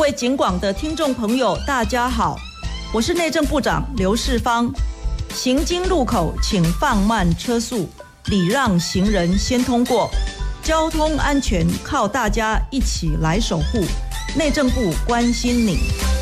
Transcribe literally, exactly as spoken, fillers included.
位警广的听众朋友，大家好，我是内政部长刘世芳。行经路口请放慢车速，礼让行人先通过。交通安全靠大家一起来守护。内政部关心你。